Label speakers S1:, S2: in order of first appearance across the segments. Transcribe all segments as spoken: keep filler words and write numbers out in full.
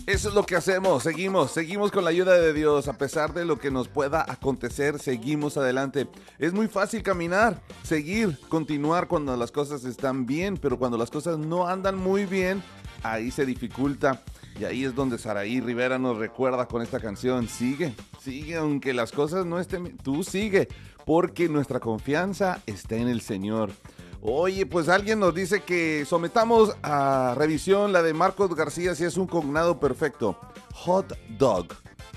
S1: Eso es lo que hacemos, seguimos, seguimos con la ayuda de Dios, a pesar de lo que nos pueda acontecer, seguimos adelante. Es muy fácil caminar, seguir, continuar cuando las cosas están bien, pero cuando las cosas no andan muy bien, ahí se dificulta. Y ahí es donde Saraí Rivera nos recuerda con esta canción, sigue, sigue, aunque las cosas no estén bien, tú sigue, porque nuestra confianza está en el Señor. Oye, pues alguien nos dice que sometamos a revisión la de Marcos García si es un cognado perfecto. Hot dog.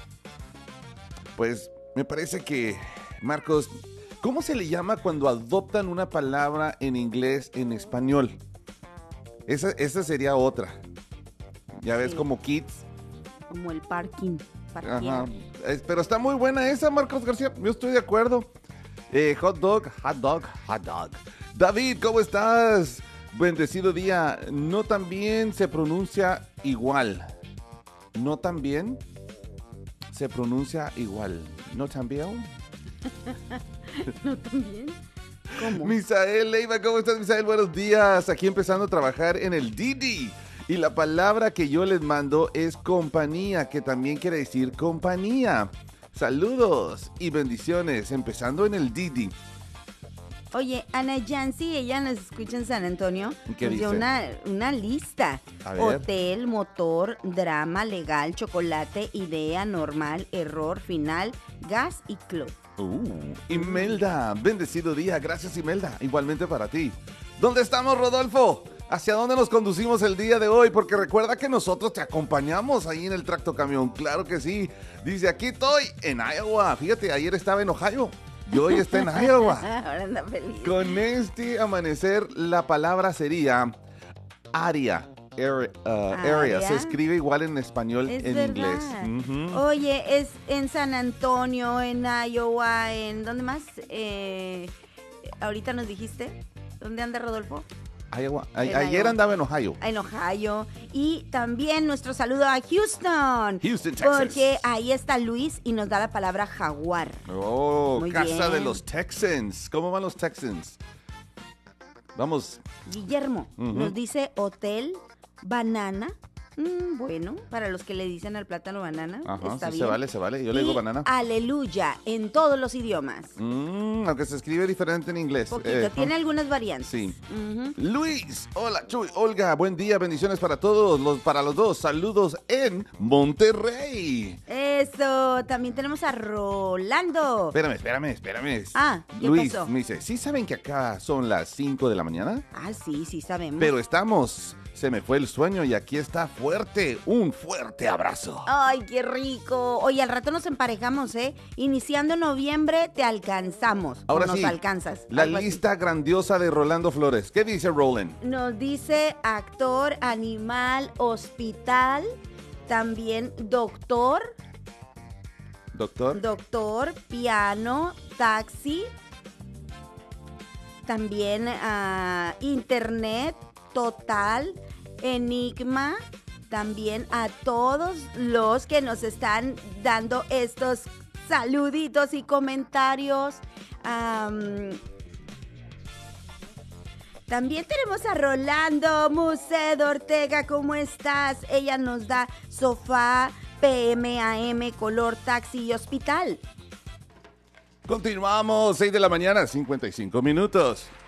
S1: Pues me parece que, Marcos, ¿cómo se le llama cuando adoptan una palabra en inglés en español? Esa, esa sería otra. Ya ves, sí, como kids.
S2: Como el parking.
S1: Ajá. Es, pero está muy buena esa, Marcos García. Yo estoy de acuerdo. Eh, hot dog, hot dog, hot dog. David, ¿cómo estás? Bendecido día. No también se pronuncia igual. No también se pronuncia igual. ¿No también?
S2: ¿No también? ¿Cómo?
S1: Misael Leiva, ¿cómo estás, Misael? Buenos días. Aquí empezando a trabajar en el Didi. Y la palabra que yo les mando es compañía, que también quiere decir compañía. Saludos y bendiciones, empezando en el Didi.
S2: Oye, Ana Yancy, ella nos escucha en San Antonio.
S1: ¿Qué
S2: nos
S1: dice?
S2: dio una, una lista.
S1: A ver.
S2: Hotel, motor, drama, legal, chocolate, idea, normal, error, final, gas y club.
S1: Uh, Imelda, bendecido día. Gracias, Imelda. Igualmente para ti. ¿Dónde estamos, Rodolfo? ¿Hacia dónde nos conducimos el día de hoy? Porque recuerda que nosotros te acompañamos ahí en el tracto camión. Claro que sí. Dice, aquí estoy en Iowa. Fíjate, ayer estaba en Ohio. Y hoy está en Iowa.
S2: Ahora anda feliz.
S1: Con este amanecer, la palabra sería área. Area, uh, area.
S2: Área.
S1: Se escribe igual en español,
S2: Es
S1: en
S2: verdad.
S1: inglés. Uh-huh.
S2: Oye, es en San Antonio, en Iowa, en... ¿Dónde más? Eh, ahorita nos dijiste. ¿Dónde anda Rodolfo?
S1: Iowa. A-
S2: En
S1: ayer
S2: Iowa.
S1: andaba en Ohio.
S2: En Ohio. Y también nuestro saludo a Houston.
S1: Houston, Texas.
S2: Porque ahí está Luis y nos da la palabra jaguar.
S1: Oh,
S2: Muy
S1: casa
S2: bien.
S1: de los Texans. ¿Cómo van los Texans? Vamos.
S2: Guillermo
S1: Ujú.
S2: nos dice hotel, banana. Mm, bueno, para los que le dicen al plátano banana,
S1: Ajá,
S2: está
S1: sí,
S2: bien.
S1: se vale, se vale. Yo le digo
S2: Y
S1: banana.
S2: aleluya, en todos los idiomas.
S1: Mm, aunque se escribe diferente en inglés.
S2: Poquito,
S1: Eh,
S2: tiene algunas variantes.
S1: sí.
S2: Ujú.
S1: Luis, hola, Chuy, Olga, buen día, bendiciones para todos, los, para los dos, saludos en Monterrey.
S2: Eso, también tenemos a Rolando.
S1: Espérame, espérame, espérame.
S2: Ah, ¿qué
S1: Luis
S2: pasó?
S1: me dice, ¿sí saben que acá son las cinco de la mañana?
S2: Ah, sí, sí sabemos.
S1: Pero estamos, se me fue el sueño y aquí está fuerte, un fuerte abrazo.
S2: Ay, qué rico. Oye, al rato nos emparejamos, ¿eh? Iniciando noviembre te alcanzamos.
S1: Ahora
S2: o nos
S1: sí,
S2: alcanzas.
S1: la
S2: algo así.
S1: lista grandiosa de Rolando Flores. ¿Qué dice Roland?
S2: Nos dice actor, animal, hospital, también doctor,
S1: Doctor.
S2: doctor, piano, taxi, también ah, internet, total, enigma, también a todos los que nos están dando estos saluditos y comentarios. Am, También tenemos a Rolando Mucedo Ortega, ¿cómo estás? Ella nos da sofá, P M A M, color, taxi y hospital.
S1: Continuamos, seis de la mañana, cincuenta y cinco minutos.